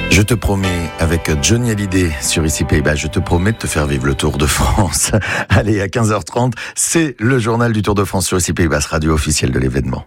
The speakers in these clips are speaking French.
Je te promets, avec Johnny Hallyday sur ICI Pays-Bas, je te promets de te faire vivre le Tour de France. Allez, à 15h30, c'est le journal du Tour de France sur ICI Pays-Bas, radio officielle de l'événement.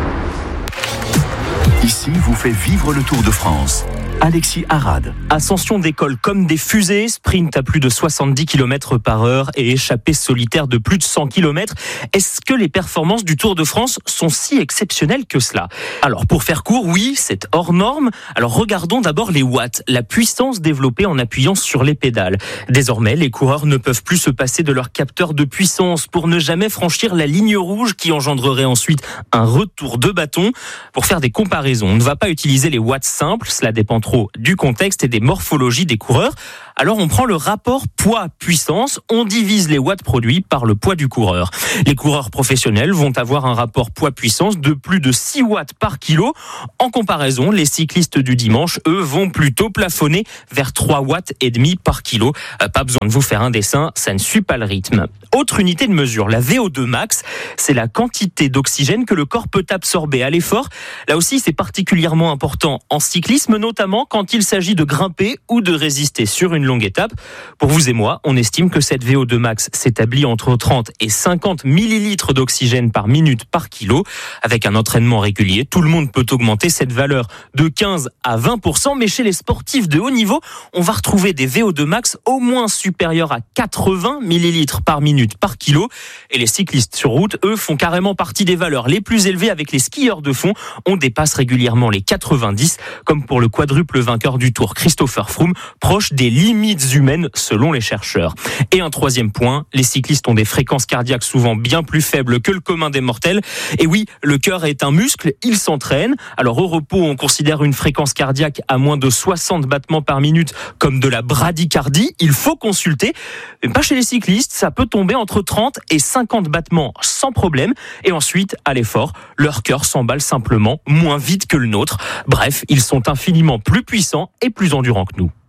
Ici vous fait vivre le Tour de France. Alexis Arad. Ascension d'école comme des fusées, sprint à plus de 70 km/h et échappée solitaire de plus de 100 km. Est-ce que les performances du Tour de France sont si exceptionnelles que cela ? Alors pour faire court, oui, c'est hors norme. Alors regardons d'abord les watts, la puissance développée en appuyant sur les pédales. Désormais, les coureurs ne peuvent plus se passer de leur capteur de puissance pour ne jamais franchir la ligne rouge qui engendrerait ensuite un retour de bâton. Pour faire des comparaisons, on ne va pas utiliser les watts simples, cela dépend trop du contexte et des morphologies des coureurs. Alors on prend le rapport poids-puissance, on divise les watts produits par le poids du coureur. Les coureurs professionnels vont avoir un rapport poids-puissance de plus de 6 watts par kilo. En comparaison, les cyclistes du dimanche, eux, vont plutôt plafonner vers 3 watts et demi par kilo. Pas besoin de vous faire un dessin, ça ne suit pas le rythme. Autre unité de mesure, la VO2 max, c'est la quantité d'oxygène que le corps peut absorber à l'effort. Là aussi, c'est particulièrement important en cyclisme, notamment quand il s'agit de grimper ou de résister sur une longue étape. Pour vous et moi, on estime que cette VO2 max s'établit entre 30 et 50 millilitres d'oxygène par minute par kilo. Avec un entraînement régulier, tout le monde peut augmenter cette valeur de 15 à 20%, mais chez les sportifs de haut niveau, on va retrouver des VO2 max au moins supérieurs à 80 millilitres par minute par kilo. Et les cyclistes sur route, eux, font carrément partie des valeurs les plus élevées avec les skieurs de fond. On dépasse régulièrement les 90, comme pour le quadruple vainqueur du Tour, Christopher Froome, proche des limites humaines selon les chercheurs. Et un troisième point, les cyclistes ont des fréquences cardiaques souvent bien plus faibles que le commun des mortels. Et oui, le cœur est un muscle, il s'entraîne. Alors au repos, on considère une fréquence cardiaque à moins de 60 battements par minute comme de la bradycardie. Il faut consulter. Mais pas chez les cyclistes, ça peut tomber entre 30 et 50 battements sans problème. Et ensuite, à l'effort, leur cœur s'emballe simplement moins vite que le nôtre. Bref, ils sont infiniment plus puissants et plus endurants que nous.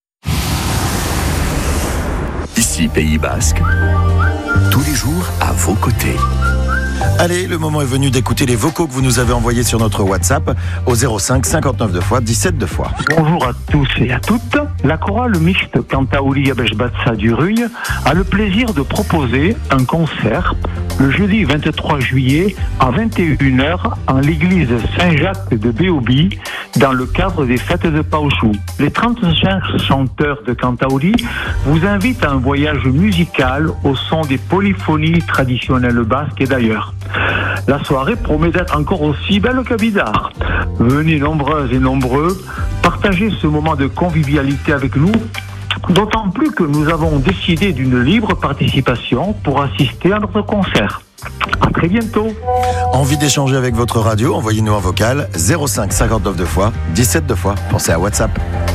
Ici Pays Basque, tous les jours à vos côtés. Allez, le moment est venu d'écouter les vocaux que vous nous avez envoyés sur notre WhatsApp au 05 59 2 fois 17 2 fois. Bonjour à tous et à toutes. La chorale mixte Kantaouli Abeshbatsa du Ruy a le plaisir de proposer un concert le jeudi 23 juillet à 21h en l'église Saint-Jacques de Béobi dans le cadre des fêtes de Paochou. Les 35 chanteurs de Kantaouli vous invitent à un voyage musical au son des polyphonies traditionnelles basques et d'ailleurs. La soirée promet d'être encore aussi belle que Bidart. Venez nombreuses et nombreux, partagez ce moment de convivialité avec nous, d'autant plus que nous avons décidé d'une libre participation pour assister à notre concert. À très bientôt. Envie d'échanger avec votre radio, envoyez-nous un vocal 05 59 2 fois 17 2 fois. Pensez à WhatsApp.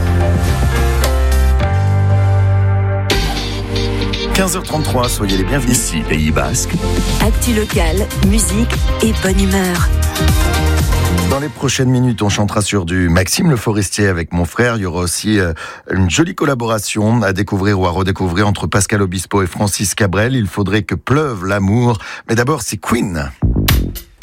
15h33, soyez les bienvenus. Ici Pays Basque. Actu local, musique et bonne humeur. Dans les prochaines minutes, on chantera sur du Maxime Le Forestier avec mon frère. Il y aura aussi une jolie collaboration à découvrir ou à redécouvrir entre Pascal Obispo et Francis Cabrel. Il faudrait que pleuve l'amour. Mais d'abord, c'est Queen.